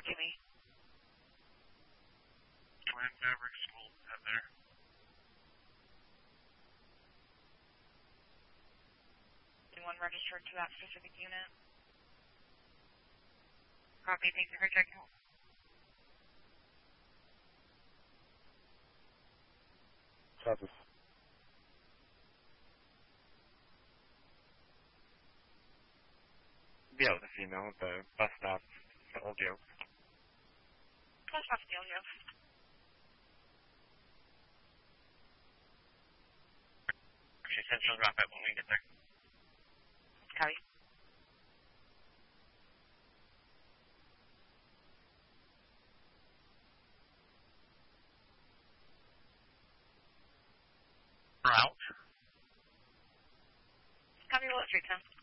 Jimmy. Twin Maverick School, head there. One registered to that specific unit. Copy, thank you for checking. Copy. Yeah, the female at the bus stop, the Old Joke. Bus stop, the Old Joke. She said she'll drop it when we get there. Copy. Route. Copy, Willow Street, 10.